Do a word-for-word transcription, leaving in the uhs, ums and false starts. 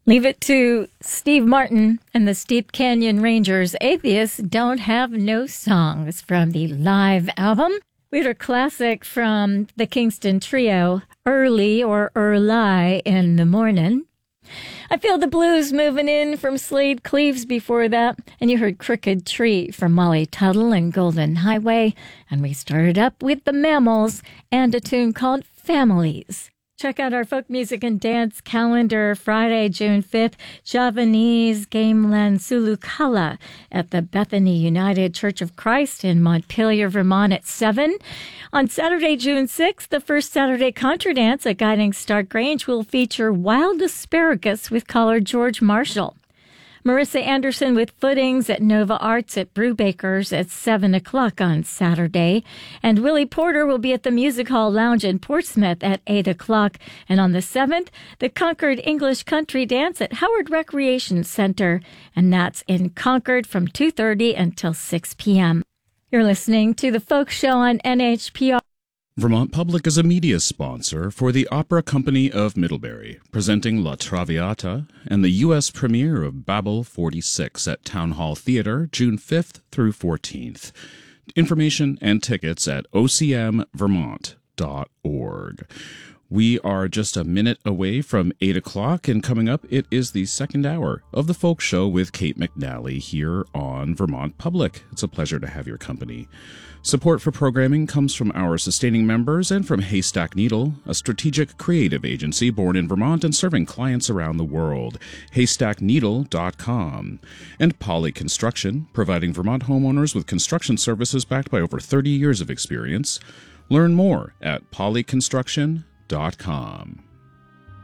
Leave it to Steve Martin and the Steep Canyon Rangers. Atheists Don't Have No Songs from the live album. We heard a classic from the Kingston Trio, Early or Early in the Morning. I Feel the Blues moving in from Slade Cleaves before that. And you heard Crooked Tree from Molly Tuttle and Golden Highway. And we started up with the Mammals and a tune called Families. Check out our folk music and dance calendar. Friday, June fifth, Javanese Gamelan Sulukala at the Bethany United Church of Christ in Montpelier, Vermont at seven. On Saturday, June sixth, the first Saturday Contra Dance at Guiding Star Grange will feature Wild Asparagus with caller George Marshall. Marissa Anderson with Footings at Nova Arts at Brewbakers at seven o'clock on Saturday. And Willie Porter will be at the Music Hall Lounge in Portsmouth at eight o'clock. And on the seventh, the Concord English Country Dance at Howard Recreation Center. And that's in Concord from two thirty until six p.m. You're listening to The Folk Show on N H P R. Vermont Public is a media sponsor for the Opera Company of Middlebury, presenting La Traviata and the U S premiere of Babel forty-six at Town Hall Theatre, June fifth through fourteenth. Information and tickets at o c m vermont dot org. We are just a minute away from eight o'clock, and coming up, it is the second hour of The Folk Show with Kate McNally here on Vermont Public. It's a pleasure to have your company. Support for programming comes from our sustaining members and from Haystack Needle, a strategic creative agency born in Vermont and serving clients around the world. haystack needle dot com. And Poly Construction, providing Vermont homeowners with construction services backed by over thirty years of experience. Learn more at poly construction dot com.